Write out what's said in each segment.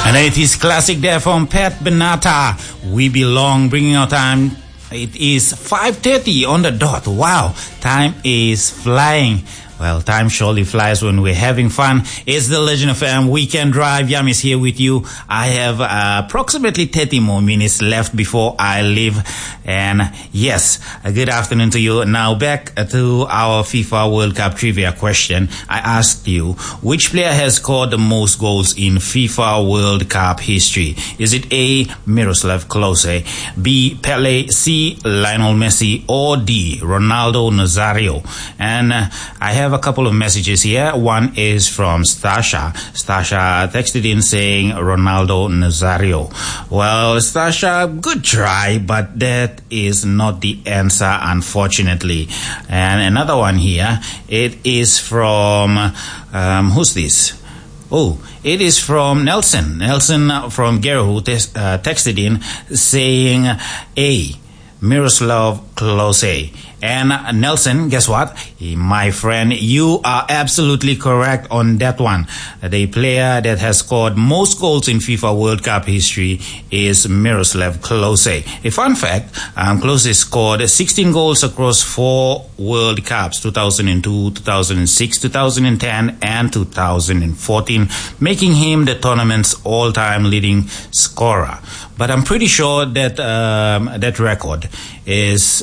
And it is classic there from Pat Benatar. We Belong, bringing our time. It is 5:30 on the dot. Wow, time is flying. Well, time surely flies when we're having fun. It's the Legend FM Weekend Drive. Yam is here with you. I have approximately 30 more minutes left before I leave. And yes, a good afternoon to you. Now back to our FIFA World Cup trivia question. I asked you, which player has scored the most goals in FIFA World Cup history? Is it A, Miroslav Klose, B, Pele, C, Lionel Messi, or D, Ronaldo Nazario? And I have a couple of messages here. One is from Stasha. Stasha texted in saying Ronaldo Nazario. Well, Stasha, good try, but that is not the answer, unfortunately. And another one here, it is from, who's this? Oh, it is from Nelson. Nelson from Gero, who texted in saying A, Miroslav Klose. And Nelson, guess what? My friend, you are absolutely correct on that one. The player that has scored most goals in FIFA World Cup history is Miroslav Klose. A fun fact, Klose scored 16 goals across 4 World Cups, 2002, 2006, 2010, and 2014, making him the tournament's all-time leading scorer. But I'm pretty sure that that record is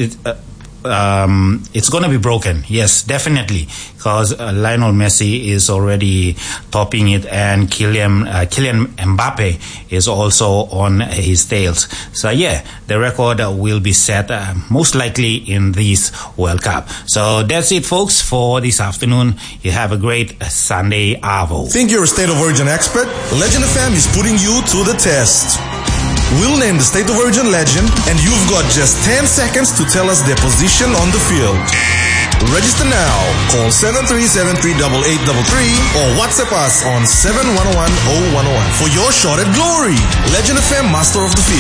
it's going to be broken. Yes, definitely, because Lionel Messi is already topping it, and Kylian Mbappe is also on his tails. So yeah, the record will be set most likely in this World Cup. So that's it, folks, for this afternoon. You have a great Sunday Avo. Think you're a State of Origin expert? Legend FM is putting you to the test. We'll name the State of Origin legend, and you've got just 10 seconds to tell us their position on the field. Register now. Call 73738833 or WhatsApp us on 710101 for your shot at glory. Legend FM Master of the Field.